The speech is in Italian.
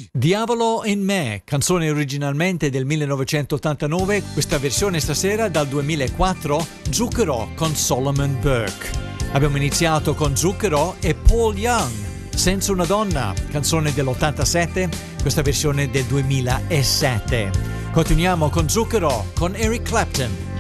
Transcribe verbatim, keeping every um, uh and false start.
Diavolo in me, canzone originalmente del millenovecentottantanove, questa versione stasera dal duemilaquattro, Zucchero con Solomon Burke. Abbiamo iniziato con Zucchero e Paul Young, Senza una donna, canzone dell'ottantasette, questa versione del duemilasette. Continuiamo con Zucchero con Eric Clapton,